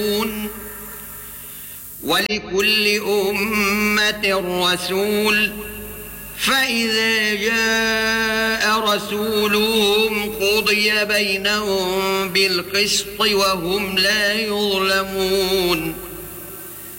ولكل أمة رسول فإذا جاء رسولهم قضي بينهم بالقسط وهم لا يظلمون